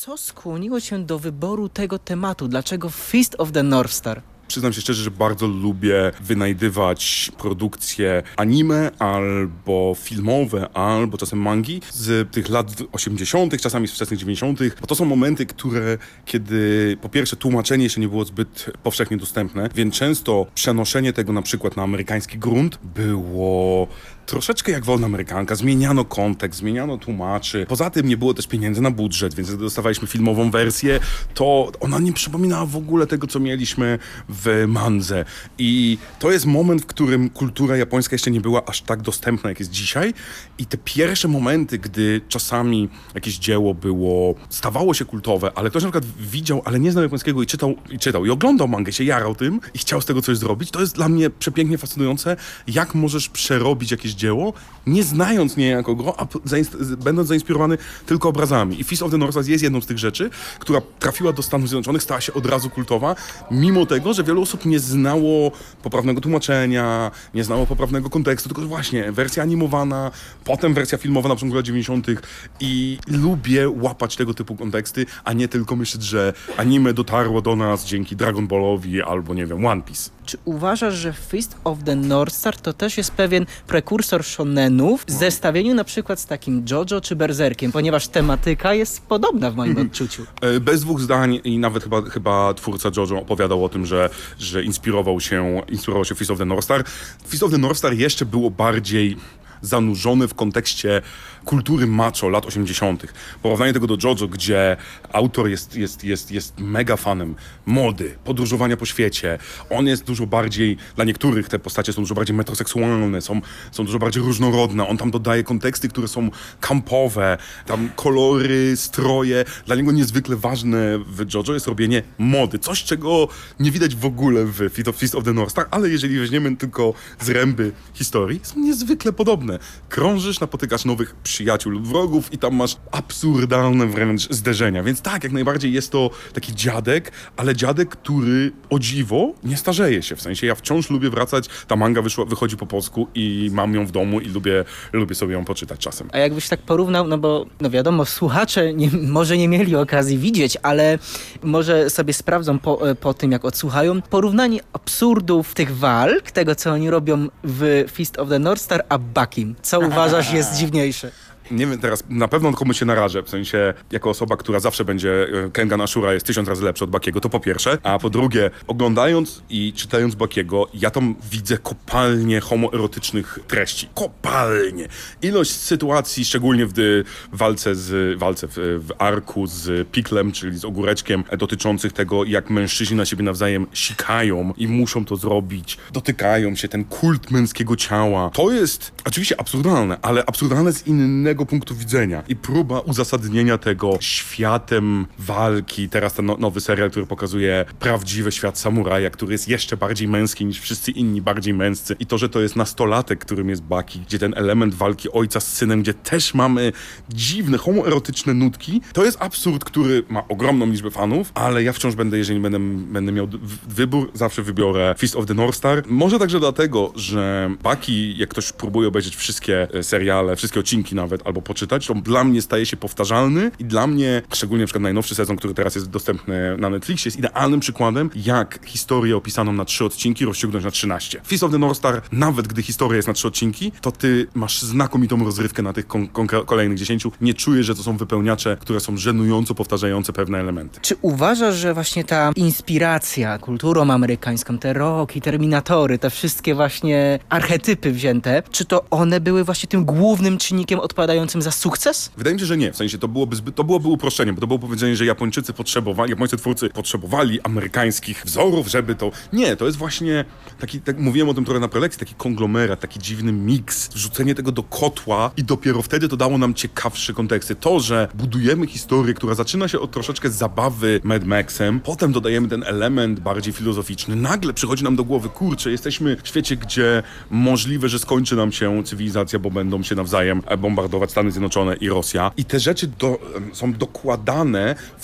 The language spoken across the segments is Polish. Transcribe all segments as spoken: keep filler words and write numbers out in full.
Co skłoniło cię do wyboru tego tematu? Dlaczego Fist of the North Star? Przyznam się szczerze, że bardzo lubię wynajdywać produkcje anime albo filmowe, albo czasem mangi z tych lat osiemdziesiątych, czasami z wczesnych dziewięćdziesiątych, bo to są momenty, które kiedy po pierwsze tłumaczenie jeszcze nie było zbyt powszechnie dostępne, więc często przenoszenie tego na przykład na amerykański grunt było troszeczkę jak wolna amerykanka. Zmieniano kontekst, zmieniano tłumaczy. Poza tym nie było też pieniędzy na budżet, więc gdy dostawaliśmy filmową wersję, to ona nie przypominała w ogóle tego, co mieliśmy w mandze. I to jest moment, w którym kultura japońska jeszcze nie była aż tak dostępna, jak jest dzisiaj. I te pierwsze momenty, gdy czasami jakieś dzieło było, stawało się kultowe, ale ktoś na przykład widział, ale nie znał japońskiego i czytał, i czytał, i oglądał mangę, się jarał tym i chciał z tego coś zrobić, to jest dla mnie przepięknie fascynujące, jak możesz przerobić jakieś dzieło, nie znając niejako go, a zains- będąc zainspirowany tylko obrazami. I Fist of the North Star jest jedną z tych rzeczy, która trafiła do Stanów Zjednoczonych, stała się od razu kultowa, mimo tego, że wielu osób nie znało poprawnego tłumaczenia, nie znało poprawnego kontekstu, tylko właśnie wersja animowana, potem wersja filmowa na początku lat dziewięćdziesiątych i lubię łapać tego typu konteksty, a nie tylko myśleć, że anime dotarło do nas dzięki Dragon Ballowi albo, nie wiem, One Piece. Czy uważasz, że Fist of the North Star to też jest pewien prekursor shonenów w zestawieniu na przykład z takim JoJo czy Berserkiem, ponieważ tematyka jest podobna w moim odczuciu? Bez dwóch zdań i nawet chyba, chyba twórca JoJo opowiadał o tym, że, że inspirował się, inspirował się Fist of the North Star. Fist of the North Star jeszcze było bardziej zanurzony w kontekście kultury macho lat osiemdziesiątych. Porównanie tego do JoJo, gdzie autor jest, jest, jest, jest mega fanem mody, podróżowania po świecie. On jest dużo bardziej, dla niektórych te postacie są dużo bardziej metroseksualne, są, są dużo bardziej różnorodne. On tam dodaje konteksty, które są kampowe, tam kolory, stroje. Dla niego niezwykle ważne w JoJo jest robienie mody. Coś, czego nie widać w ogóle w Fist of the North Star, ale jeżeli weźmiemy tylko zręby historii, są niezwykle podobne. Krążysz, napotykasz nowych przyjaciół lub wrogów i tam masz absurdalne wręcz zderzenia. Więc tak, jak najbardziej jest to taki dziadek, ale dziadek, który o dziwo nie starzeje się. W sensie ja wciąż lubię wracać, ta manga wyszła, wychodzi po polsku i mam ją w domu i lubię, lubię sobie ją poczytać czasem. A jakbyś tak porównał, no bo no wiadomo, słuchacze nie, może nie mieli okazji widzieć, ale może sobie sprawdzą po, po tym, jak odsłuchają, porównanie absurdów tych walk, tego co oni robią w Fist of the North Star, a Bakim. Co uważasz jest dziwniejsze? Nie wiem, teraz na pewno komuś się narażę, w sensie jako osoba, która zawsze będzie, Kengan Ashura jest tysiąc razy lepszy od Bakiego, to po pierwsze, a po drugie, oglądając i czytając Bakiego, ja tam widzę kopalnię homoerotycznych treści. Kopalnie! Ilość sytuacji, szczególnie w walce, z, walce w, w arku z Piklem, czyli z Ogóreczkiem, dotyczących tego, jak mężczyźni na siebie nawzajem sikają i muszą to zrobić, dotykają się, ten kult męskiego ciała. To jest oczywiście absurdalne, ale absurdalne z innego punktu widzenia i próba uzasadnienia tego światem walki. Teraz ten no, nowy serial, który pokazuje prawdziwy świat samuraja, który jest jeszcze bardziej męski niż wszyscy inni bardziej męscy. I to, że to jest nastolatek, którym jest Baki, gdzie ten element walki ojca z synem, gdzie też mamy dziwne, homoerotyczne nutki, to jest absurd, który ma ogromną liczbę fanów, ale ja wciąż będę, jeżeli będę, będę miał wybór, zawsze wybiorę Fist of the North Star. Może także dlatego, że Baki, jak ktoś próbuje obejrzeć wszystkie seriale, wszystkie odcinki nawet, albo poczytać, to dla mnie staje się powtarzalny i dla mnie, szczególnie na przykład najnowszy sezon, który teraz jest dostępny na Netflixie, jest idealnym przykładem, jak historię opisaną na trzy odcinki rozciągnąć na trzynaście. Fist of the North Star, nawet gdy historia jest na trzy odcinki, to ty masz znakomitą rozrywkę na tych kon- kon- kolejnych dziesięciu. Nie czujesz, że to są wypełniacze, które są żenująco powtarzające pewne elementy. Czy uważasz, że właśnie ta inspiracja kulturą amerykańską, te Rocky, Terminatory, te wszystkie właśnie archetypy wzięte, czy to one były właśnie tym głównym czynnikiem odpowiadającym za sukces? Wydaje mi się, że nie. W sensie to byłoby, zbyt, to byłoby uproszczenie, bo to było powiedzenie, że Japończycy potrzebowali, japońscy twórcy potrzebowali amerykańskich wzorów, żeby to... Nie, to jest właśnie taki, tak mówiłem o tym trochę na prelekcji, taki konglomerat, taki dziwny miks, wrzucenie tego do kotła i dopiero wtedy to dało nam ciekawsze konteksty. To, że budujemy historię, która zaczyna się od troszeczkę zabawy Mad Maxem, potem dodajemy ten element bardziej filozoficzny, nagle przychodzi nam do głowy, kurczę, jesteśmy w świecie, gdzie możliwe, że skończy nam się cywilizacja, bo będą się nawzajem bombardować Stany Zjednoczone i Rosja. I te rzeczy do, są dokładane w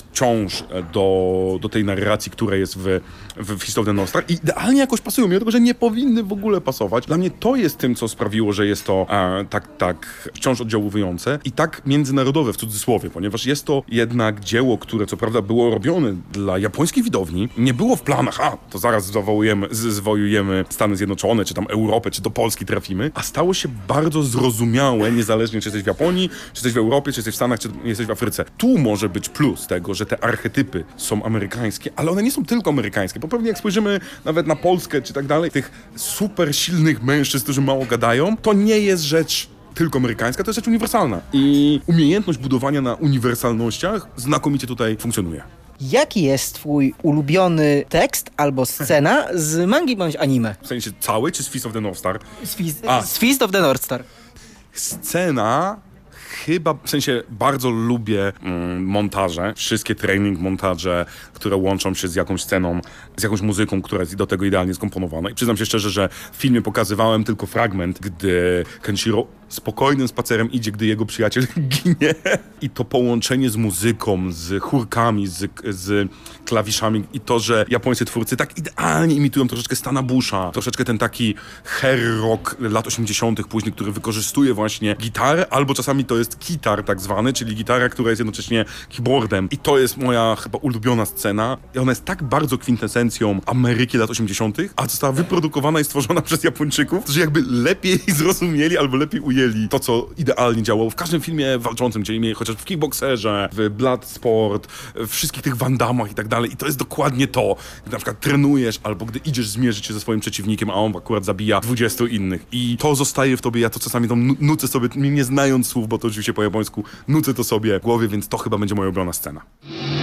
wciąż do, do tej narracji, która jest w, w Fist of the North Star i idealnie jakoś pasują, mimo tego, że nie powinny w ogóle pasować. Dla mnie to jest tym, co sprawiło, że jest to e, tak, tak wciąż oddziaływujące i tak międzynarodowe w cudzysłowie, ponieważ jest to jednak dzieło, które co prawda było robione dla japońskiej widowni, nie było w planach, a to zaraz zawołujemy, z- zwojujemy Stany Zjednoczone, czy tam Europę, czy do Polski trafimy, a stało się bardzo zrozumiałe, niezależnie czy jesteś w Japonii, czy jesteś w Europie, czy jesteś w Stanach, czy jesteś w Afryce. Tu może być plus tego, że te archetypy są amerykańskie, ale one nie są tylko amerykańskie, bo pewnie jak spojrzymy nawet na Polskę, czy tak dalej, tych super silnych mężczyzn, którzy mało gadają, to nie jest rzecz tylko amerykańska, to jest rzecz uniwersalna. I umiejętność budowania na uniwersalnościach znakomicie tutaj funkcjonuje. Jaki jest twój ulubiony tekst albo scena z mangi bądź anime? W sensie cały, czy z Fist of the North Star? Z, Fist, A. z Fist of the North Star. Scena chyba, w sensie bardzo lubię mm, montaże, wszystkie training montaże, które łączą się z jakąś sceną, z jakąś muzyką, która jest do tego idealnie skomponowana. I przyznam się szczerze, że w filmie pokazywałem tylko fragment, gdy Kenshiro spokojnym spacerem idzie, gdy jego przyjaciel ginie. I to połączenie z muzyką, z chórkami, z, z klawiszami i to, że japońscy twórcy tak idealnie imitują troszeczkę Stana Busha, troszeczkę ten taki hair rock lat osiemdziesiątych później, który wykorzystuje właśnie gitarę, albo czasami to jest kitar tak zwany, czyli gitara, która jest jednocześnie keyboardem. I to jest moja chyba ulubiona scena. I ona jest tak bardzo kwintesencją Ameryki lat osiemdziesiątych, a została wyprodukowana i stworzona przez Japończyków, którzy jakby lepiej zrozumieli albo lepiej ujęli to, co idealnie działało w każdym filmie walczącym, czyli chociaż w Kickboxerze, w Bloodsport, w wszystkich tych Van Dammach i tak dalej. I to jest dokładnie to. Gdy na przykład trenujesz, albo gdy idziesz zmierzyć się ze swoim przeciwnikiem, a on akurat zabija dwudziestu innych. I to zostaje w tobie, ja to czasami tam nu- nucę sobie, nie znając słów, bo to oczywiście po japońsku, nucę to sobie w głowie, więc to chyba będzie moja ulubiona scena.